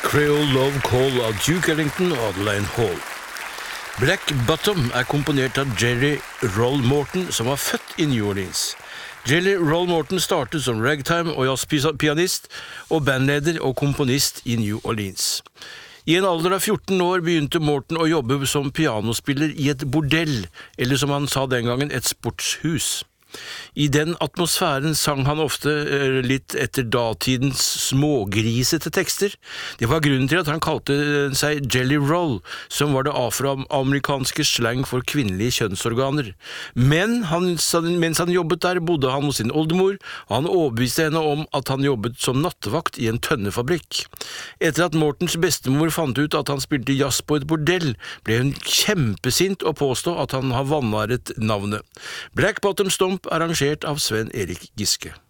Creole Love Call av Duke Ellington og Adeline Hall. Black Bottom komponert av Jerry Roll Morton, som var født i New Orleans. Jerry Roll Morton startet som ragtime- og jazzpianist og bandleder og komponist i New Orleans. I en alder av 14 år begynte Morton å jobbe som pianospiller i et bordell, eller som han sa den gangen, et sportshus. I den atmosfæren sang han ofte litt etter datidens smågrisete tekster. Det var grunnen til at han kalte seg Jelly Roll, som var det afroamerikanske slang for kvinnelige kjønnsorganer. Men mens han jobbet der, bodde han hos sin oldemor, og han overbeviste henne om at han jobbet som nattevakt i en tønnefabrikk. Etter at Mortons bestemor fant ut at han spilte jazz på et bordell, ble hun kjempesint og påstod at han har vanæret navnet. Black Bottom Stomp arrangert av Sven Erik Giske.